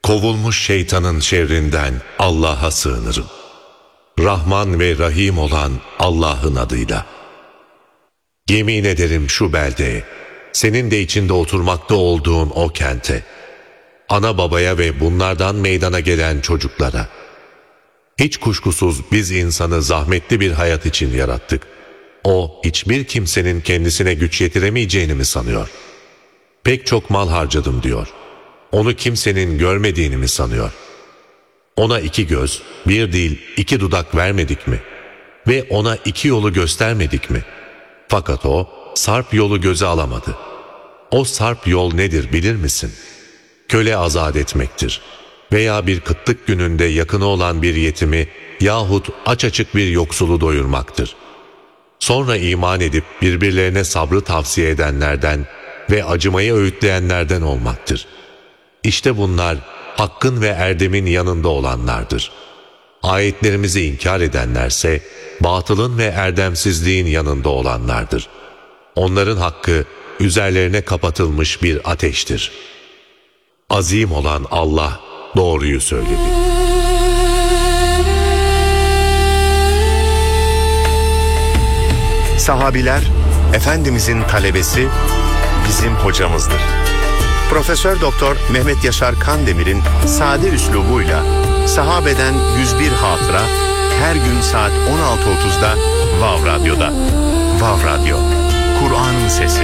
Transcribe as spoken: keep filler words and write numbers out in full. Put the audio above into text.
kovulmuş şeytanın şerrinden Allah'a sığınırım. Rahman ve Rahim olan Allah'ın adıyla. Yemin ederim şu beldeye, senin de içinde oturmakta olduğun o kente, ana babaya ve bunlardan meydana gelen çocuklara. Hiç kuşkusuz biz insanı zahmetli bir hayat için yarattık. O hiçbir kimsenin kendisine güç yetiremeyeceğini mi sanıyor? Pek çok mal harcadım diyor. Onu kimsenin görmediğini mi sanıyor? Ona iki göz, bir dil, iki dudak vermedik mi? Ve ona iki yolu göstermedik mi? Fakat o sarp yolu göze alamadı. O sarp yol nedir bilir misin? Köle azat etmektir. Veya bir kıtlık gününde yakını olan bir yetimi yahut aç açık bir yoksulu doyurmaktır. Sonra iman edip birbirlerine sabrı tavsiye edenlerden ve acımayı öğütleyenlerden olmaktır. İşte bunlar hakkın ve erdemin yanında olanlardır. Ayetlerimizi inkar edenlerse batılın ve erdemsizliğin yanında olanlardır. Onların hakkı üzerlerine kapatılmış bir ateştir. Azim olan Allah doğruyu söyledi. Sahabiler, Efendimizin talebesi, bizim hocamızdır. Profesör Doktor Mehmet Yaşar Kandemir'in sade üslubuyla sahabeden yüz bir hatıra her gün saat on altı otuzda Vav Radyo'da. Vav Radyo, Kur'an'ın sesi.